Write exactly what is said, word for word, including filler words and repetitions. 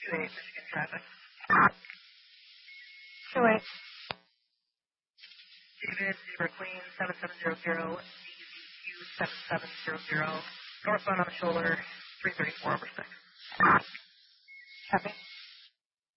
two eight, Michigan traffic. two eight. David, Zebra Queen, seven seven zero zero, D Z Q seven seven zero zero, northbound on the shoulder, three thirty-four over six. Copy.